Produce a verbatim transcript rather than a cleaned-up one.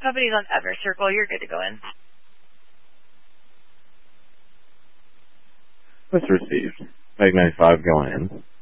somebody's on Ever Circle, you're good to go in. What's received? Meg ninety-five going in.